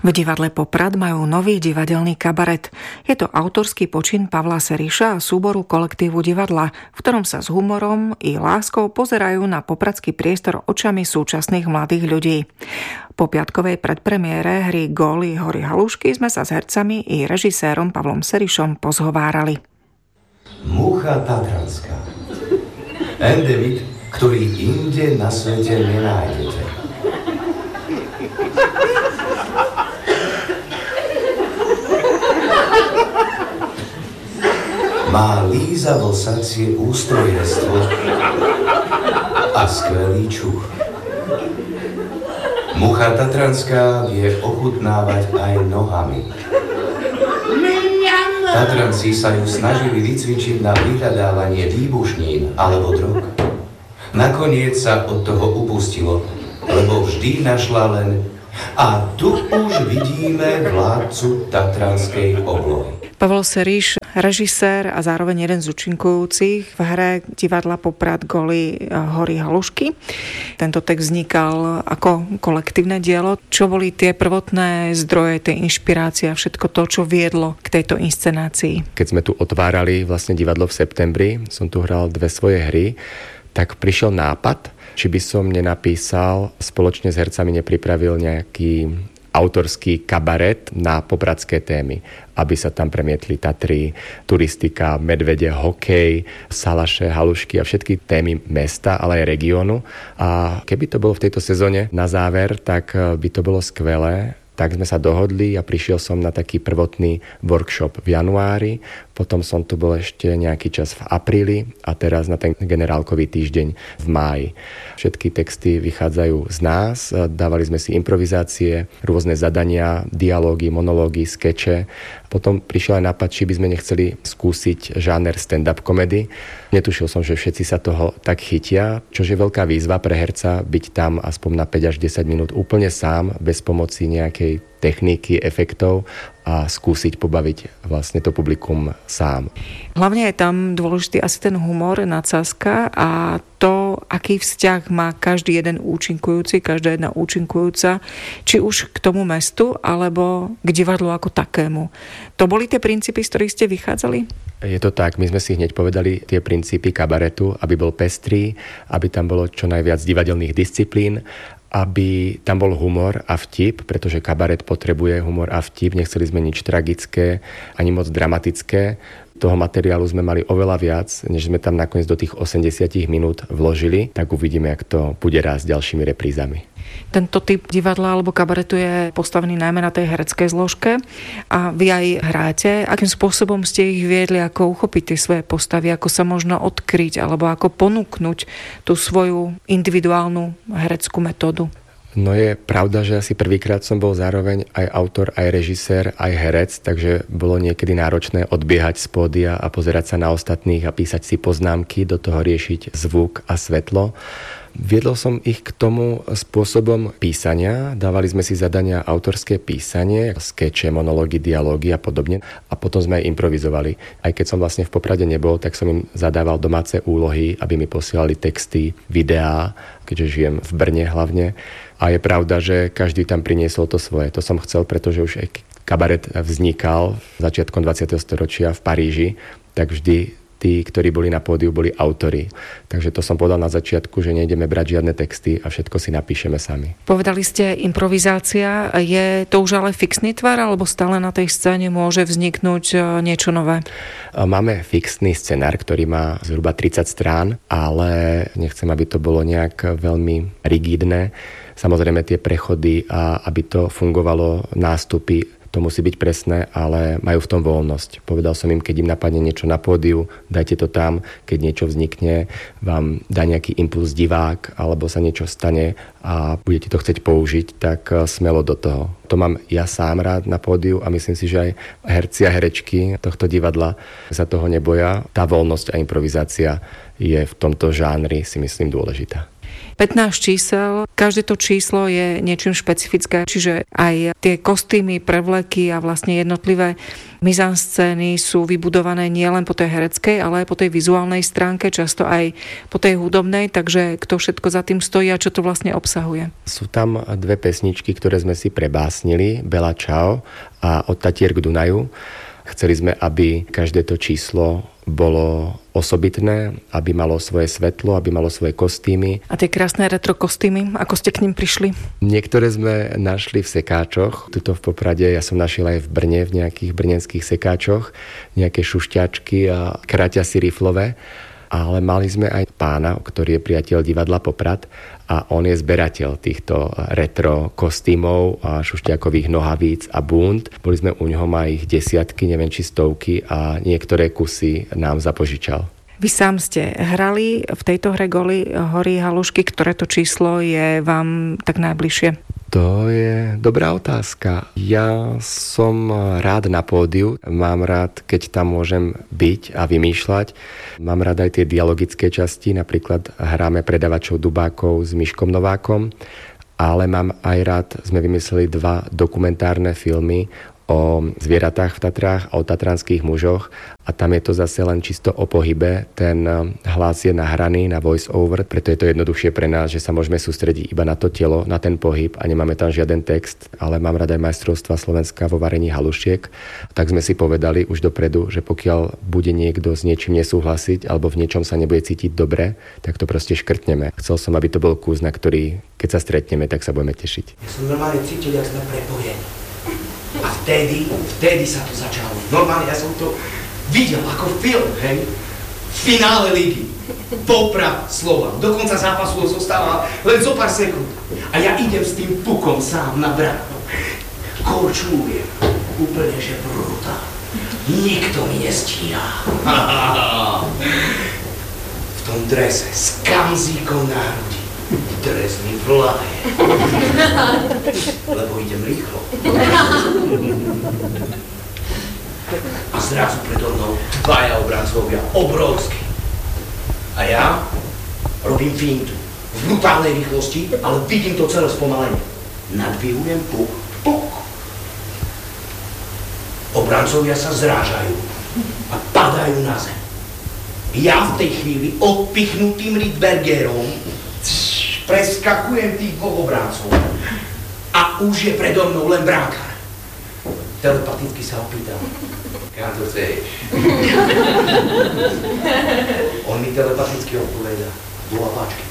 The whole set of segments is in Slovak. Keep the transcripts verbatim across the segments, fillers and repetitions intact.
V divadle Poprad majú nový divadelný kabaret. Je to autorský počin Pavla Seriša a súboru kolektívu divadla, v ktorom sa s humorom i láskou pozerajú na popradský priestor očami súčasných mladých ľudí. Po piatkovej predpremiére hry Góly Hory Halušky sme sa s hercami i režisérom Pavlom Serišom pozhovárali. Mucha tatranská. Endemit, ktorý inde na svete nenájdete. Má líza vlsacie ústrojenstvo a skvelý čuch. Mucha tatranská vie ochutnávať aj nohami. Tatranci sa ju snažili vycvičiť na vyhľadávanie výbušnín alebo drog. Nakoniec sa od toho upustilo, lebo vždy našla len a tu už vidíme vládcu tatranskej oblohy. Pavel Seriš, režisér a zároveň jeden z účinkujúcich v hre divadla Poprad Góly Hory Halušky. Tento text vznikal ako kolektívne dielo. Čo boli tie prvotné zdroje, tej inšpirácie a všetko to, čo viedlo k tejto inscenácii? Keď sme tu otvárali vlastne divadlo v septembri, som tu hral dve svoje hry, tak prišiel nápad, či by som nenapísal, spoločne s hercami nepripravil nejaký autorský kabaret na popradské témy, aby sa tam premietli Tatry, turistika, medvede, hokej, salaše, halušky a všetky témy mesta, ale aj regiónu. A keby to bolo v tejto sezóne na záver, tak by to bolo skvelé. Tak sme sa dohodli a prišiel som na taký prvotný workshop v januári, potom som tu bol ešte nejaký čas v apríli a teraz na ten generálkový týždeň v máji. Všetky texty vychádzajú z nás, dávali sme si improvizácie, rôzne zadania, dialógy, monológy, skeče. Potom prišiel aj nápad, či by sme nechceli skúsiť žáner stand-up komedy. Netušil som, že všetci sa toho tak chytia, čo je veľká výzva pre herca byť tam aspoň na päť až desať minút úplne sám, bez pomoci nejakej techniky, efektov a skúsiť pobaviť vlastne to publikum sám. Hlavne je tam dôležitý asi ten humor, nadsázka a to, aký vzťah má každý jeden účinkujúci, každá jedna účinkujúca, či už k tomu mestu, alebo k divadlu ako takému. To boli tie princípy, z ktorých ste vychádzali? Je to tak, my sme si hneď povedali tie princípy kabaretu, aby bol pestrý, aby tam bolo čo najviac divadelných disciplín, aby tam bol humor a vtip, pretože kabaret potrebuje humor a vtip. Nechceli sme nič tragické, ani moc dramatické. Toho materiálu sme mali oveľa viac, než sme tam nakoniec do tých osemdesiat minút vložili. Tak uvidíme, jak to bude rásť ďalšími reprízami. Tento typ divadla alebo kabaretu je postavený najmä na tej hereckej zložke a vy aj hráte. Akým spôsobom ste ich viedli, ako uchopiť tie svoje postavy, ako sa možno odkryť alebo ako ponúknuť tú svoju individuálnu hereckú metódu? No je pravda, že asi prvýkrát som bol zároveň aj autor, aj režisér, aj herec, takže bolo niekedy náročné odbiehať z pódia a pozerať sa na ostatných a písať si poznámky, do toho riešiť zvuk a svetlo. Viedol som ich k tomu spôsobom písania, dávali sme si zadania autorské písanie, skeče, monológy, dialógy a podobne a potom sme aj improvizovali. Aj keď som vlastne v Poprade nebol, tak som im zadával domáce úlohy, aby mi posielali texty, videá, keďže žijem v Brne hlavne. A je pravda, že každý tam priniesol to svoje. To som chcel, pretože už aj kabaret vznikal začiatkom dvadsiateho storočia v Paríži, tak vždy tí, ktorí boli na pódiu, boli autori. Takže to som povedal na začiatku, že nejdeme brať žiadne texty a všetko si napíšeme sami. Povedali ste improvizácia. Je to už ale fixný tvar, alebo stále na tej scéne môže vzniknúť niečo nové? Máme fixný scenár, ktorý má zhruba tridsať strán, ale nechcem, aby to bolo nejak veľmi rigidné. Samozrejme tie prechody a aby to fungovalo, nástupy, to musí byť presné, ale majú v tom voľnosť. Povedal som im, keď im napadne niečo na pódiu, dajte to tam, keď niečo vznikne, vám dá nejaký impuls divák, alebo sa niečo stane a budete to chcieť použiť, tak smelo do toho. To mám ja sám rád na pódiu a myslím si, že aj herci a herečky tohto divadla sa toho neboja. Tá voľnosť a improvizácia je v tomto žánri, si myslím, dôležitá. pätnásť čísel, každé to číslo je niečím špecifické, čiže aj tie kostýmy, prevleky a vlastne jednotlivé mizanscény sú vybudované nielen po tej hereckej, ale aj po tej vizuálnej stránke, často aj po tej hudobnej, takže kto všetko za tým stojí a čo to vlastne obsahuje. Sú tam dve pesničky, ktoré sme si prebásnili, Bela čau a Od Tatier k Dunaju. Chceli sme, aby každé to číslo bolo osobitné, aby malo svoje svetlo, aby malo svoje kostýmy. A tie krásne retro kostýmy, ako ste k nim prišli? Niektoré sme našli v sekáčoch. Tuto v Poprade, ja som našiel aj v Brne, v nejakých brněnských sekáčoch, nejaké šušťačky a kraťasy riflové. Ale mali sme aj pána, ktorý je priateľ divadla Poprad a on je zberateľ týchto retro kostýmov a šušťakových nohavíc a bund. Boli sme u ňoho, má ich desiatky, neviem či stovky a niektoré kusy nám zapožičal. Vy sám ste hrali v tejto hre Goli hory halušky, ktoré to číslo je vám tak najbližšie? To je dobrá otázka. Ja som rád na pódiu, mám rád, keď tam môžem byť a vymýšľať. Mám rád aj tie dialogické časti, napríklad hráme Predavačov Dubákov s Miškom Novákom, ale mám aj rád, sme vymysleli dva dokumentárne filmy o zvieratách v Tatrách a o tatranských mužoch a tam je to zase len čisto o pohybe. Ten hlas je nahraný na voice over, preto je to jednoduchšie pre nás, že sa môžeme sústrediť iba na to telo, na ten pohyb a nemáme tam žiaden text, ale mám rada aj majstrovstva Slovenska vo varení halušiek. Tak sme si povedali už dopredu, že pokiaľ bude niekto s niečím nesúhlasiť alebo v niečom sa nebude cítiť dobre, tak to proste škrtneme. Chcel som, aby to bol kus, na ktorý, keď sa stretneme, tak sa budeme tešiť. Ja som normálne cítil, jak sme prepojení. A vtedy, vtedy sa to začalo. Normálne, ja som to videl ako film, hej? V finále ligy. Poprad Slovan. Do konca zápasu zostáva len zo pár sekúnd. A ja idem s tým pukom sám na bránu. Korčújem. Úplne, že brutál. Nikto mi nestíha. V tom drese s kamzíkom na hrudi. Dres mi vláje. Lebo idem rýchlo. A zrazu predo mnou dvaja obrancovia, obrovskí. A ja robím fintu. V brutálnej rýchlosti, ale vidím to celé spomalenie. Nadvihujem puk, puk. Obrancovia sa zrážajú a padajú na zem. Ja v tej chvíli odpichnutým Rydbergerom preskakujem tých dvoch obráncov a už je predo mnou len bránkár. Telepaticky sa opýtam, kam to chceš? On mi telepaticky odpovedá, do lapačky.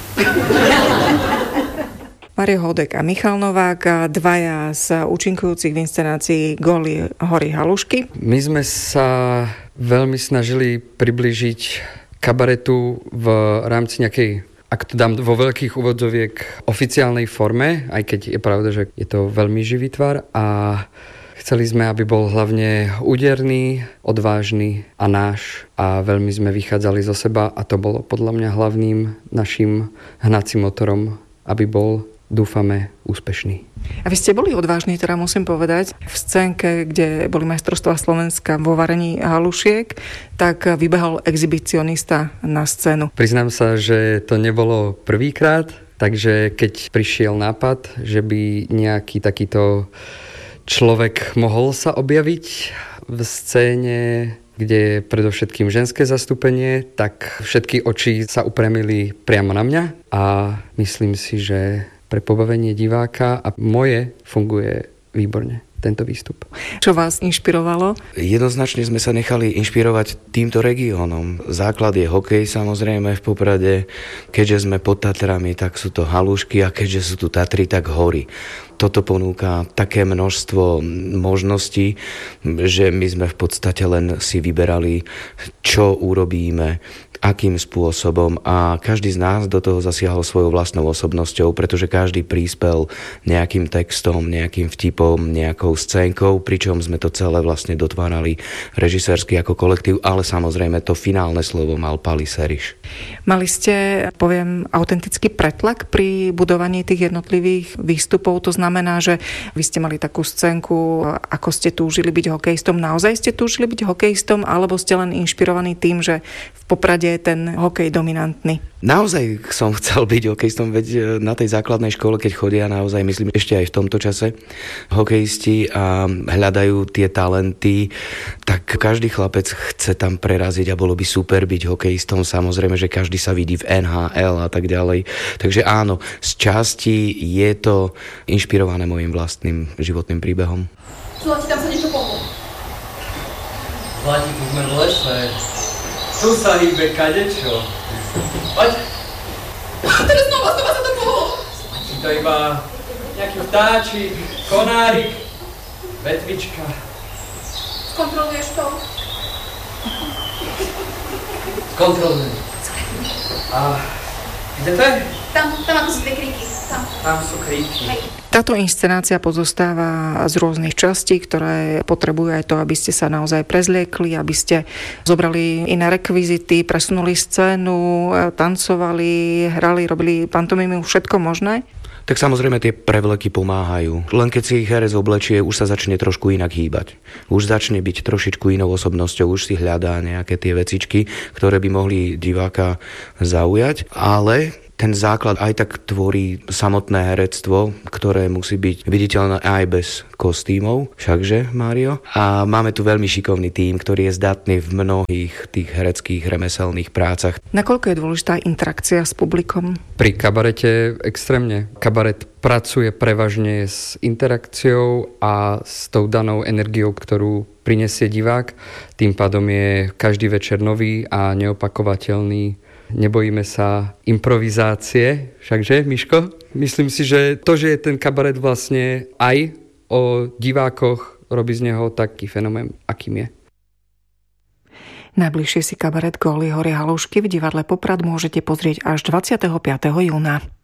Mário Houdek a Michal Novák, dvaja z účinkujúcich v inscenácii Goli hory halušky. My sme sa veľmi snažili priblížiť kabaretu v rámci nejakej, ak to dám vo veľkých úvodzoviek, oficiálnej forme, aj keď je pravda, že je to veľmi živý tvar a chceli sme, aby bol hlavne úderný, odvážny a náš a veľmi sme vychádzali zo seba a to bolo podľa mňa hlavným našim hnacím motorom, aby bol, dúfame, úspešný. A vy ste boli odvážni, teda musím povedať, v scénke, kde boli majstrovstvá Slovenska vo varení halušiek, tak vybehol exhibicionista na scénu. Priznám sa, že to nebolo prvýkrát, takže keď prišiel nápad, že by nejaký takýto človek mohol sa objaviť v scéne, kde je predovšetkým ženské zastúpenie, tak všetky oči sa upremili priamo na mňa a myslím si, že pre pobavenie diváka a moje funguje výborne tento výstup. Čo vás inšpirovalo? Jednoznačne sme sa nechali inšpirovať týmto regiónom. Základ je hokej samozrejme v Poprade. Keďže sme pod Tatrami, tak sú to halušky a keďže sú tu Tatry, tak hory. Toto ponúka také množstvo možností, že my sme v podstate len si vyberali, čo urobíme, akým spôsobom a každý z nás do toho zasiahol svojou vlastnou osobnosťou, pretože každý prispel nejakým textom, nejakým vtipom, nejakou scénkou, pričom sme to celé vlastne dotvárali režisérsky ako kolektív, ale samozrejme to finálne slovo mal Pali Seriš. Mali ste, poviem, autentický pretlak pri budovaní tých jednotlivých výstupov, to znamená, že vy ste mali takú scénku, ako ste túžili byť hokejistom, naozaj ste túžili byť hokejistom, alebo ste len inšpirovaní tým, že v Poprade je ten hokej dominantný? Naozaj som chcel byť hokejistom, veď na tej základnej škole, keď chodia naozaj, myslím, ešte aj v tomto čase hokejisti a hľadajú tie talenty, tak každý chlapec chce tam preraziť a bolo by super byť hokejistom. Samozrejme, že každý sa vidí v en há el a tak ďalej. Takže áno, z časti je to inšpirované mojim vlastným životným príbehom. Zlati, tam sa niečo pohlo. Zlati, tu sme v lese. Tu sa hýbe kadečo. Poď. Teraz znova, znova sa to pohlo. Zlati, to iba nejaký vtáčik, konárik, vetvička. Skontroluješ to? Skontrolujem. A kde to je? Tam, tam ako sú tie kríky. Tam. Tam sú kríky. Hej. Táto inscenácia pozostáva z rôznych častí, ktoré potrebujú aj to, aby ste sa naozaj prezliekli, aby ste zobrali iné rekvizity, presunuli scénu, tancovali, hrali, robili pantomimu, všetko možné. Tak samozrejme tie prevleky pomáhajú. Len keď si herec oblečie, už sa začne trošku inak hýbať. Už začne byť trošičku inou osobnosťou, už si hľadá nejaké tie vecičky, ktoré by mohli diváka zaujať, ale ten základ aj tak tvorí samotné herectvo, ktoré musí byť viditeľné aj bez kostýmov, všakže, Mário? A máme tu veľmi šikovný tím, ktorý je zdatný v mnohých tých hereckých remeselných prácach. Nakoľko je dôležitá interakcia s publikom? Pri kabarete extrémne. Kabaret pracuje prevažne s interakciou a s tou danou energiou, ktorú prinesie divák. Tým pádom je každý večer nový a neopakovateľný. Nebojíme sa improvizácie, všakže, Miško? Myslím si, že to, že je ten kabaret vlastne aj o divákoch, robí z neho taký fenomén, akým je. Najbližšie si kabaret Góly hory Halušky v divadle Poprad môžete pozrieť až dvadsiateho piateho júna.